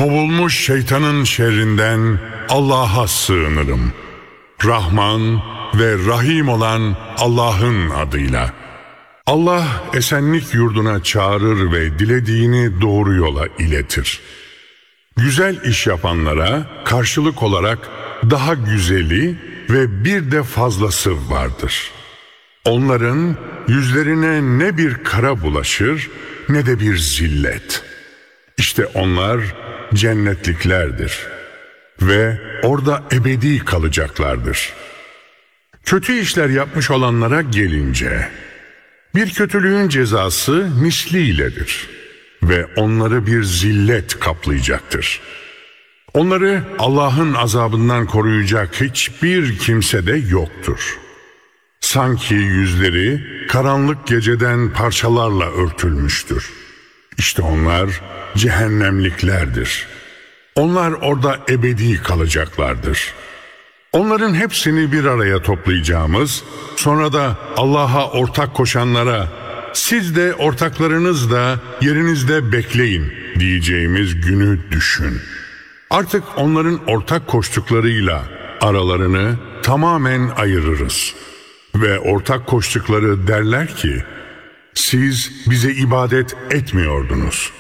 Kovulmuş şeytanın şerrinden Allah'a sığınırım. Rahman ve Rahim olan Allah'ın adıyla. Allah esenlik yurduna çağırır ve dilediğini doğru yola iletir. Güzel iş yapanlara karşılık olarak daha güzeli ve bir de fazlası vardır. Onların yüzlerine ne bir kara bulaşır ne de bir zillet. İşte onlar cennetliklerdir ve orada ebedi kalacaklardır. Kötü işler yapmış olanlara gelince, bir kötülüğün cezası misliyledir ve onları bir zillet kaplayacaktır. Onları Allah'ın azabından koruyacak hiçbir kimse de yoktur. Sanki yüzleri karanlık geceden parçalarla örtülmüştür. İşte onlar cehennemliklerdir. Onlar orada ebedi kalacaklardır. Onların hepsini bir araya toplayacağımız, sonra da Allah'a ortak koşanlara, siz de ortaklarınız da yerinizde bekleyin diyeceğimiz günü düşün. Artık onların ortak koştuklarıyla aralarını tamamen ayırırız. Ve ortak koştukları derler ki, siz bize ibadet etmiyordunuz.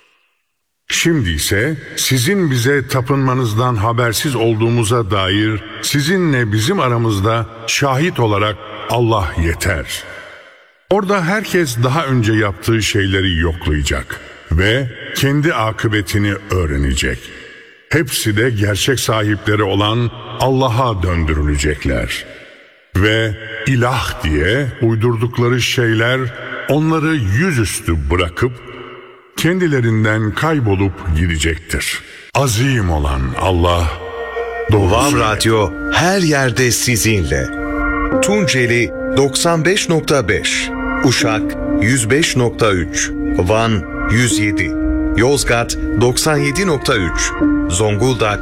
Şimdi ise sizin bize tapınmanızdan habersiz olduğumuza dair sizinle bizim aramızda şahit olarak Allah yeter. Orada herkes daha önce yaptığı şeyleri yoklayacak ve kendi akıbetini öğrenecek. Hepsi de gerçek sahipleri olan Allah'a döndürülecekler. Ve ilah diye uydurdukları şeyler onları yüzüstü bırakıp kendilerinden kaybolup gidecektir. Azim olan Allah doğru Vav söyler. Radyo her yerde sizinle. Tunceli 95.5, Uşak 105.3, Van 107, Yozgat 97.3, Zonguldak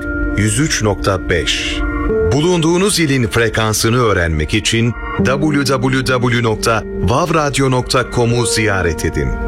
103.5. Bulunduğunuz ilin frekansını öğrenmek için www.vavradyo.com'u ziyaret edin.